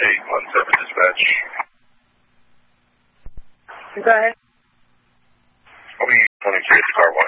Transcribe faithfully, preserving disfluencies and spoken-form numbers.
eight one seven dispatch. Go ahead. I'll be twenty-three at the car wash.